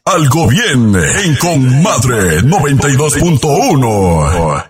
Algo bien en Comadre 92.1.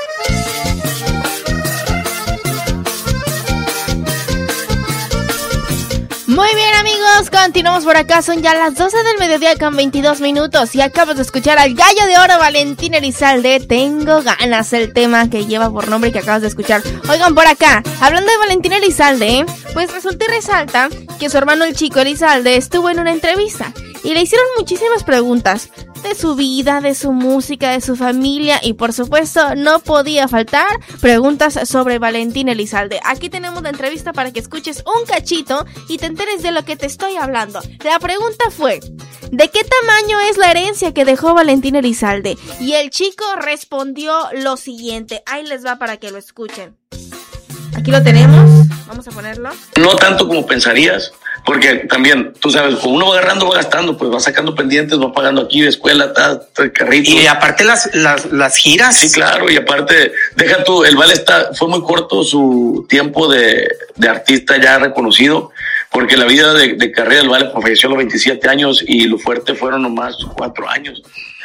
Muy bien, amigos, continuamos por acá. Son ya las 12 del mediodía con 22 minutos y acabas de escuchar al Gallo de Oro, Valentín Elizalde. Tengo ganas, el tema que lleva por nombre que acabas de escuchar. Oigan, por acá, hablando de Valentín Elizalde, pues resulta y resalta que su hermano el Chico Elizalde estuvo en una entrevista y le hicieron muchísimas preguntas de su vida, de su música, de su familia y por supuesto no podía faltar preguntas sobre Valentín Elizalde. Aquí tenemos la entrevista para que escuches un cachito y te enteres de lo que te estoy hablando. La pregunta fue: ¿de qué tamaño es la herencia que dejó Valentín Elizalde? Y el Chico respondió lo siguiente. Ahí les va para que lo escuchen. Aquí lo tenemos, vamos a ponerlo. No tanto como pensarías, porque también, tú sabes, como uno va agarrando, va gastando, pues va sacando pendientes, va pagando aquí de escuela, carrito. Y aparte las giras. Sí, claro, y aparte, deja tú, el Vale fue muy corto su tiempo de artista ya reconocido, porque la vida de carrera del Vale falleció a los 27 años y lo fuerte fueron nomás 4 años.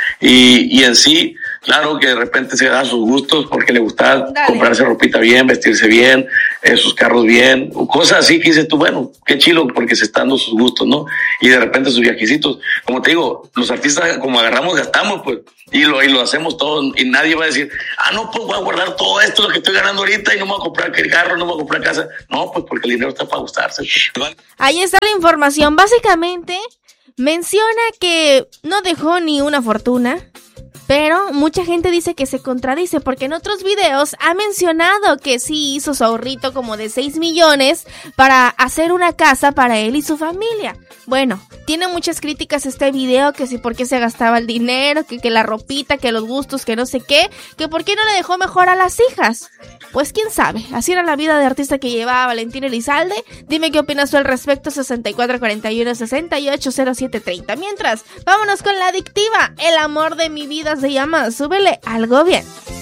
Y en sí, claro que de repente se da sus gustos porque le gustaba comprarse ropita bien, vestirse bien, sus carros bien, cosas así que dices tú, bueno, qué chilo porque se están dando sus gustos, ¿no? Y de repente sus viajecitos. Como te digo, los artistas como agarramos, gastamos, pues, y lo hacemos todo y nadie va a decir, no, pues voy a guardar todo esto, lo que estoy ganando ahorita y no me voy a comprar carro, no me voy a comprar casa. No, pues porque el dinero está para gustarse. Ahí está la información. Básicamente menciona que no dejó ni una fortuna, pero mucha gente dice que se contradice porque en otros videos ha mencionado que sí hizo su ahorrito como de 6 millones para hacer una casa para él y su familia. Bueno, tiene muchas críticas este video, que si por qué se gastaba el dinero, que la ropita, que los gustos, que no sé qué, que por qué no le dejó mejor a las hijas. Pues quién sabe, así era la vida de artista que llevaba Valentín Elizalde. Dime qué opinas tú al respecto, 6441-680730. Mientras, vámonos con la adictiva, el amor de mi vida se llama Súbele Algo Bien.